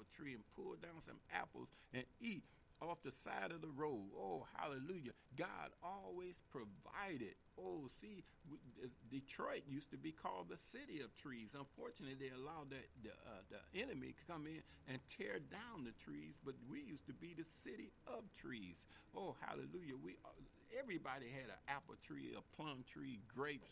apple tree and pull down some apples and eat off the side of the road. Oh, hallelujah. God always provided. Oh, see, Detroit used to be called the city of trees. Unfortunately, they allowed the enemy to come in and tear down the trees, but we used to be the city of trees. Oh, hallelujah. Everybody had an apple tree, a plum tree, grapes,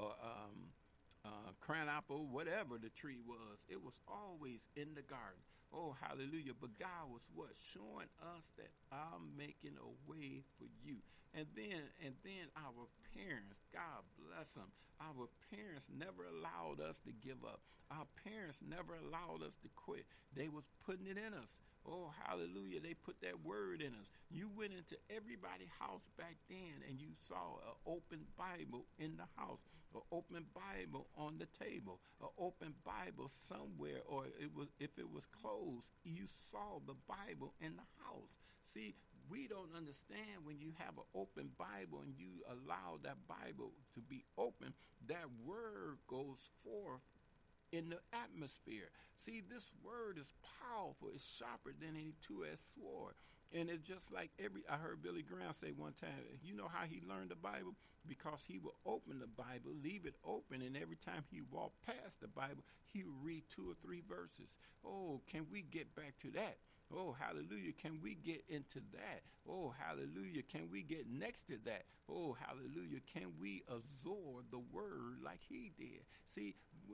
crown apple, whatever the tree was. It was always in the garden. Oh, hallelujah. But God was what? Showing us that I'm making a way for you. And then our parents, God bless them, our parents never allowed us to give up. Our parents never allowed us to quit. They was putting it in us. Oh, hallelujah. They put that word in us. You went into everybody's house back then and you saw an open Bible in the house, an open Bible on the table, an open Bible somewhere, or if it was closed, you saw the Bible in the house. See, we don't understand when you have an open Bible and you allow that Bible to be open, that word goes forth in the atmosphere. See, this word is powerful. It's sharper than any two-edged sword. And it's just like I heard Billy Graham say one time, you know how he learned the Bible? Because he would open the Bible, leave it open, and every time he walked past the Bible, he would read 2 or 3 verses. Oh, can we get back to that? Oh, hallelujah. Can we get into that? Oh, hallelujah. Can we get next to that? Oh, hallelujah. Can we absorb the word like he did? See,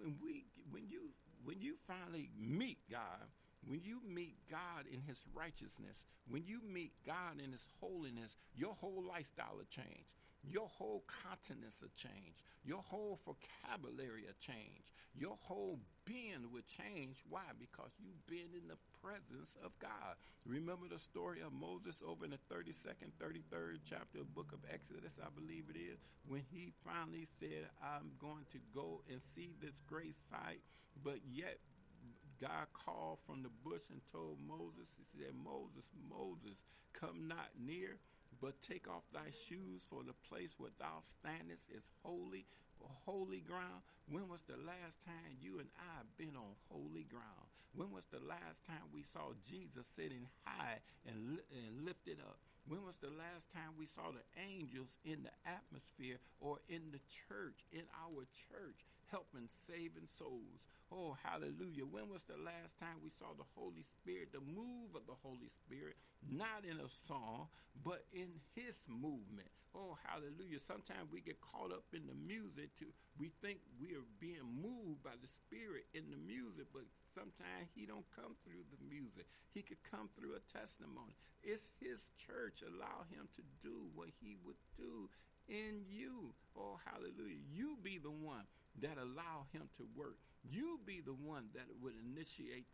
when you finally meet God, when you meet God in his righteousness, when you meet God in his holiness, your whole lifestyle will change. Your whole countenance will change. Your whole vocabulary will change. Your whole being will change. Why? Because you've been in the presence of God. Remember the story of Moses over in the 32nd, 33rd chapter of the book of Exodus, I believe it is, when he finally said, I'm going to go and see this great sight, but yet God called from the bush and told Moses, he said, Moses, Moses, come not near, but take off thy shoes, for the place where thou standest is holy ground. When was the last time you and I have been on holy ground? When was the last time we saw Jesus sitting high and lifted up? When was the last time we saw the angels in the atmosphere or in the church, in our church, helping saving souls? Oh, hallelujah. When was the last time we saw the Holy Spirit, the move of the Holy Spirit, not in a song, but in his movement? Oh, hallelujah. Sometimes we get caught up in the music we think we are being moved by the Spirit in the music, but sometimes he don't come through the music. He could come through a testimony. It's his church. Allow him to do what he would do in you. Oh, hallelujah. You be the one that allow him to work. You be the one that would initiate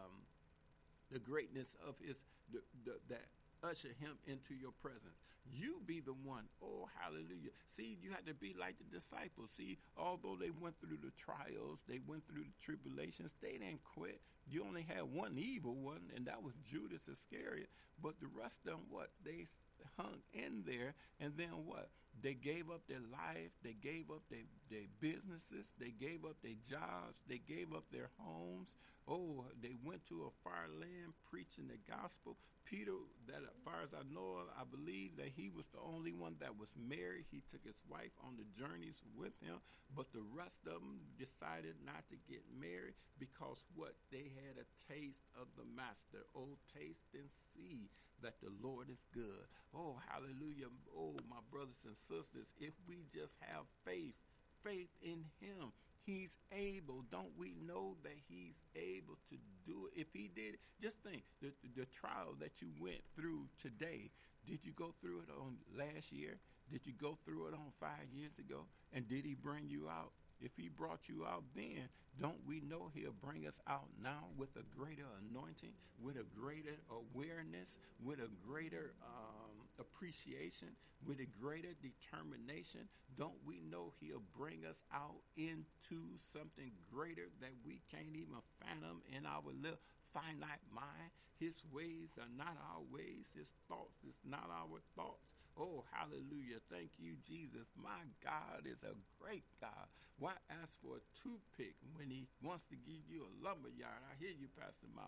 the greatness of that usher him into your presence. You be the one. Oh, hallelujah. See, you had to be like the disciples. See, although they went through the trials, they went through the tribulations, they didn't quit. You only had one evil one, and that was Judas Iscariot. But the rest of them, what? They hung in there, and then what? They gave up their life. They gave up their businesses. They gave up their jobs. They gave up their homes. Oh, they went to a far land preaching the gospel. Peter, that as far as I know of, I believe that he was the only one that was married. He took his wife on the journeys with him, but the rest of them decided not to get married because what? They had a taste of the master. Oh, taste and see that the Lord is good. Oh, hallelujah. Oh, my brothers and sisters, if we just have faith in him, he's able. Don't we know that he's able to do it? If he did, just think, the trial that you went through today, did you go through it on last year? Did you go through it on 5 years ago? And did he bring you out? If he brought you out then, don't we know he'll bring us out now with a greater anointing, with a greater awareness, with a greater appreciation, with a greater determination? Don't we know he'll bring us out into something greater that we can't even fathom in our little finite mind? His ways are not our ways. His thoughts is not our thoughts. Oh, hallelujah. Thank you, Jesus. My God is a great God. Why ask for a toothpick when he wants to give you a lumberyard? I hear you, Pastor Miles.